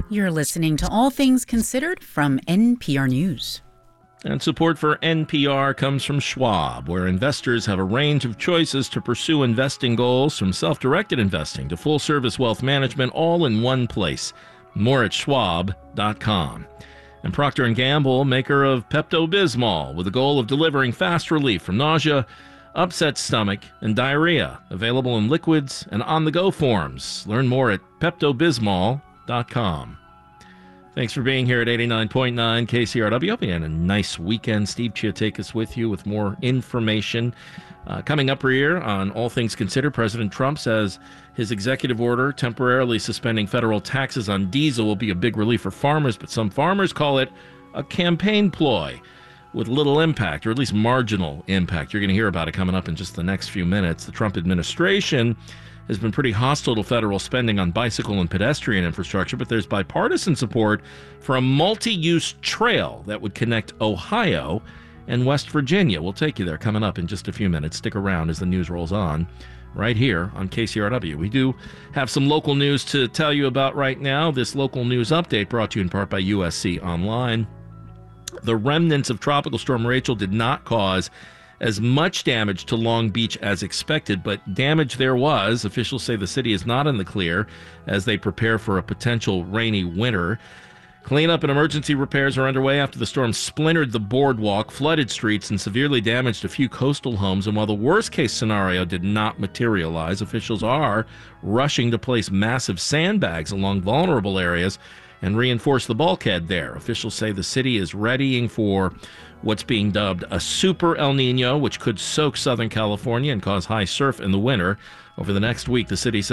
You're listening to All Things Considered from NPR News. And support for NPR comes from Schwab, where investors have a range of choices to pursue investing goals, from self-directed investing to full-service wealth management, all in one place. More at schwab.com. And Procter & Gamble, maker of Pepto-Bismol, with the goal of delivering fast relief from nausea, upset stomach, and diarrhea. Available in liquids and on-the-go forms. Learn more at peptobismol.com. Thanks for being here at 89.9 KCRW. Hope you had a nice weekend. Steve Chiatakis with you with more information. Coming up here on All Things Considered, President Trump says his executive order temporarily suspending federal taxes on diesel will be a big relief for farmers, but some farmers call it a campaign ploy with little impact, or at least marginal impact. You're going to hear about it coming up in just the next few minutes. The Trump administration has been pretty hostile to federal spending on bicycle and pedestrian infrastructure, but there's bipartisan support for a multi-use trail that would connect Ohio and West Virginia. We'll take you there coming up in just a few minutes. Stick around as the news rolls on right here on KCRW. We do have some local news to tell you about right now. This local news update brought to you in part by USC Online. The remnants of Tropical Storm Rachel did not cause as much damage to Long Beach as expected, but damage there was. Officials say the city is not in the clear as they prepare for a potential rainy winter. Cleanup and emergency repairs are underway after the storm splintered the boardwalk, flooded streets, and severely damaged a few coastal homes. And while the worst-case scenario did not materialize, officials are rushing to place massive sandbags along vulnerable areas and reinforce the bulkhead there. Officials say the city is readying for what's being dubbed a super El Nino, which could soak Southern California and cause high surf in the winter. Over the next week, the city says